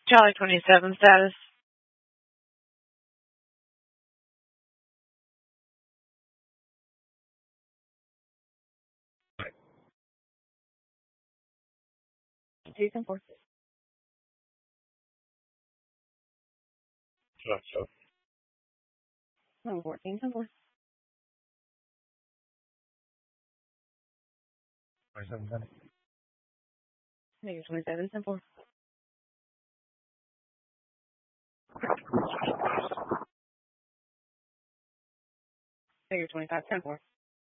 Charlie 27 status. Season 4. 14, 4. Negative 27, 4. Negative 25, 4.